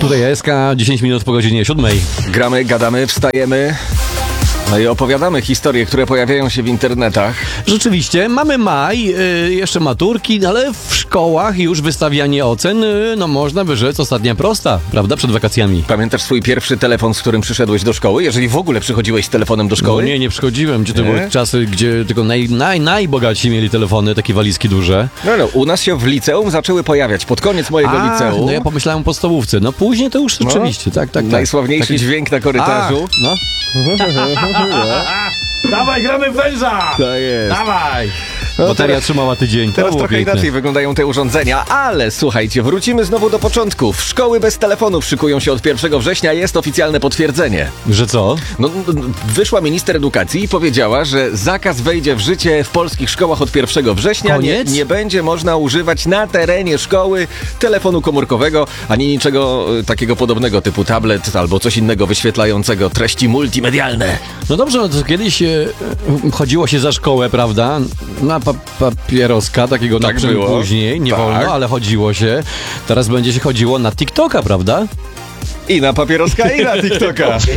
Tutaj SK, 10 minut po godzinie 7. Gramy, gadamy, wstajemy. No i opowiadamy historie, które pojawiają się w internetach. Rzeczywiście, mamy maj, jeszcze maturki, ale w szkołach już wystawianie ocen, no można by rzec, ostatnia prosta, prawda, przed wakacjami. Pamiętasz swój pierwszy telefon, z którym przyszedłeś do szkoły? Jeżeli w ogóle przychodziłeś z telefonem do No szkoły? nie przychodziłem, gdzie to Nie? były czasy, gdzie tylko najbogatsi mieli telefony, takie walizki duże. No, u nas się w liceum zaczęły pojawiać, pod koniec mojego liceum. No ja pomyślałem o podstawówce, no później to już rzeczywiście, tak. Najsławniejszy Taki- dźwięk na korytarzu. No. Dawaj, gramy w węża! To jest. Dawaj! Bateria trzymała tydzień, to Teraz było trochę piękne. inaczej wyglądają te urządzenia, ale słuchajcie, wrócimy znowu do początków. Szkoły bez telefonów szykują się od 1 września, jest oficjalne potwierdzenie. Że co? No, wyszła minister edukacji i powiedziała, że zakaz wejdzie w życie w polskich szkołach od 1 września. Koniec? Nie będzie można używać na terenie szkoły telefonu komórkowego, ani niczego takiego podobnego typu tablet albo coś innego wyświetlającego treści multimedialne. No dobrze, no to kiedyś chodziło się za szkołę, prawda? Na papieroska, takiego Tak na czym było. później, nie Tak. wolno, ale chodziło się. Teraz będzie się chodziło na TikToka, prawda? I na papieroska, i na TikToka.